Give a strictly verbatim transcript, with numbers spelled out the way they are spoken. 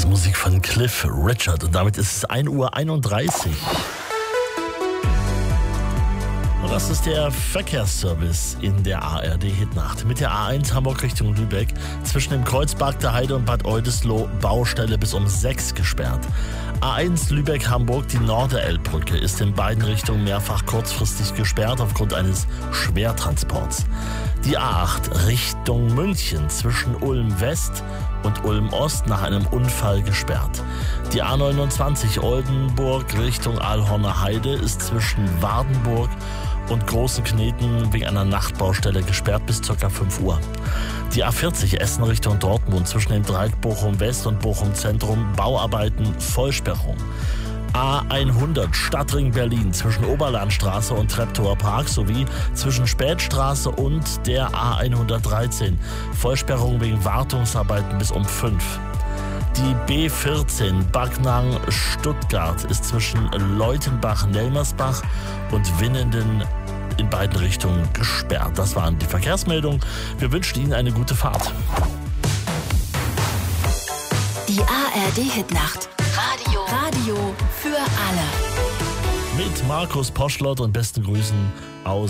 Musik von Cliff Richard und damit ist es ein Uhr einunddreißig. Und das ist der Verkehrsservice in der A R D-Hitnacht. Mit der A eins Hamburg Richtung Lübeck zwischen dem Kreuzberg der Heide und Bad Oldesloe Baustelle bis um sechs gesperrt. A eins Lübeck-Hamburg, die Norderelbbrücke, ist in beiden Richtungen mehrfach kurzfristig gesperrt aufgrund eines Schwertransports. Die A acht Richtung München zwischen Ulm West und Ulm Ost nach einem Unfall gesperrt. Die A neunundzwanzig Oldenburg Richtung Aalhorner Heide ist zwischen Wardenburg und Großen Kneten wegen einer Nachtbaustelle gesperrt bis ca. fünf Uhr. Die A vierzig Essen Richtung Dortmund zwischen dem Dreieck Bochum West und Bochum Zentrum Bauarbeiten Vollsperrung. A hundert Stadtring Berlin zwischen Oberlandstraße und Treptower Park sowie zwischen Spätstraße und der A hundertdreizehn Vollsperrung wegen Wartungsarbeiten bis um fünf. Die B vierzehn Backnang Stuttgart ist zwischen Leutenbach-Nelmersbach und Winnenden in beiden Richtungen gesperrt. Das waren die Verkehrsmeldungen. Wir wünschen Ihnen eine gute Fahrt. Die A R D-Hitnacht. Radio. Radio für alle. Mit Markus Poschlott und besten Grüßen aus